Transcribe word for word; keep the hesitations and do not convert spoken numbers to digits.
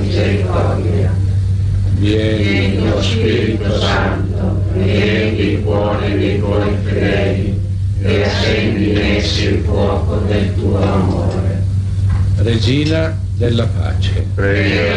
misericordia. Vieni, lo Spirito Santo, riempi i cuori dei tuoi fedeli e accendi in essi il fuoco del tuo amore. Regina della pace, Prega